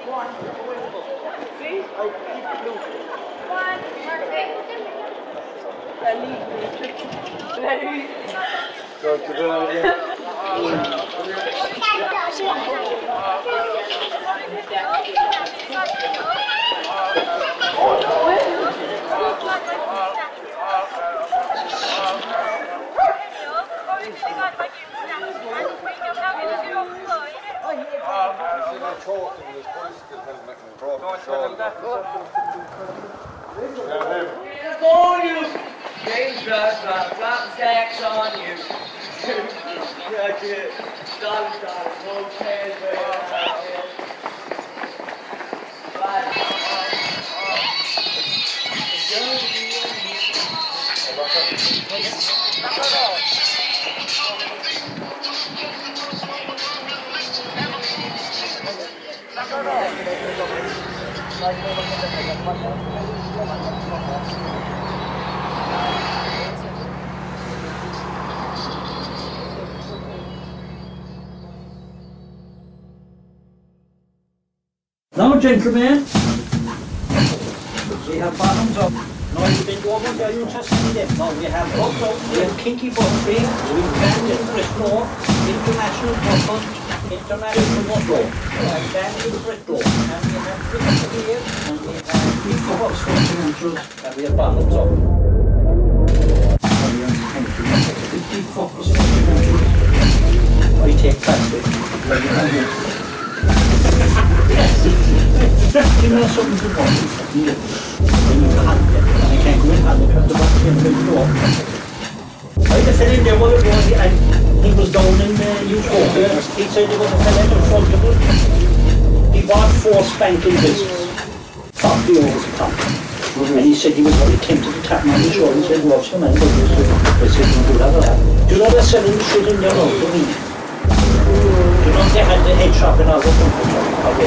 See? I keep it loose. Go to the For you, dangerous, flat stacks on you. That's it. Dollar, no chance, Now, gentlemen, we have bottoms up. No, you didn't go over there, you just see them. No, we have bottoms up, we have kinky buffet, we have banded Bristol, international bottom, international bottle, we have banded Bristol, and we have Bristol here, and we have kinky box continentals, and we have bottoms up. Kinky box continentals. I take plastic. You know something to watch, when you can't get it, and I can't go in and look at the box and the door. I just said in there what it was, and he was down in Utopia, he said there was a fella in front of him. He bought 4 spanking discs, 40 over the top. And he said he was very tempted to tap me on the shoulder and said, watch the man, but I said, you do that or that. Do you know they're selling the shit in there now, do you know they had the head shop and all the front of it?